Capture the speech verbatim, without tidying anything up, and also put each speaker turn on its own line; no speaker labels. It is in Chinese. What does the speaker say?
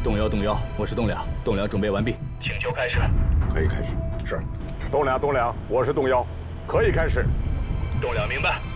动摇，动摇，我是栋梁，栋梁准备完毕，请求开始。
可以开始。
是，栋梁，栋梁，我是动摇，可以开始。
栋梁明白。